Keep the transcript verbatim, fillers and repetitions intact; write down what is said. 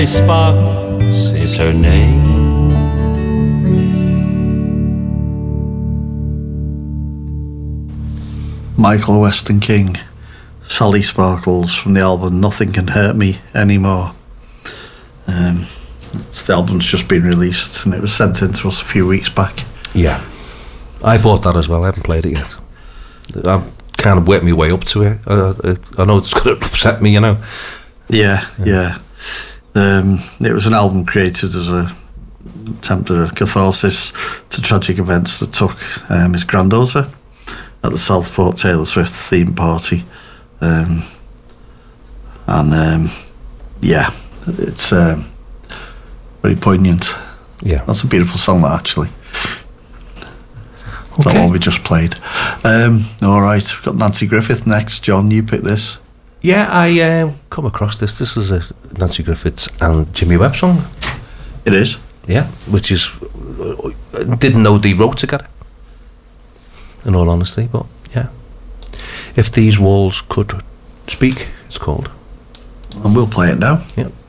Sparkles is her name. Michael Weston King, Sally Sparkles, from the album Nothing Can Hurt Me Anymore. Um, the album's just been released and it was sent in to us a few weeks back. Yeah, I bought that as well. I haven't played it yet. I've kind of worked my way up to it. I, I know it's going to upset me, you know. Yeah, yeah. Um, it was an album created as a attempt at a catharsis to tragic events that took um, his granddaughter at the Southport Taylor Swift theme party. Um, and um, yeah, it's um, very poignant. Yeah. That's a beautiful song, that, actually. Okay. That one we just played. Um, all right, we've got Nancy Griffith next. John, you pick this. Yeah, I um, come across this. This is a Nancy Griffiths and Jimmy Webb song. It is? Yeah, which is... Didn't know they wrote together, in all honesty, but yeah. If These Walls Could Speak, it's called. And we'll play it now. Yeah.